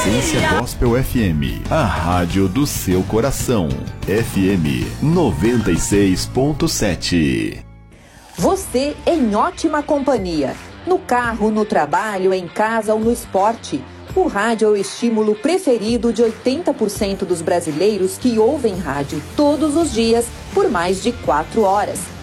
Essência Gospel FM, a rádio do seu coração. FM 96.7. Você em ótima companhia. No carro, no trabalho, em casa ou no esporte. O rádio é o estímulo preferido de 80% dos brasileiros que ouvem rádio todos os dias por mais de 4 horas.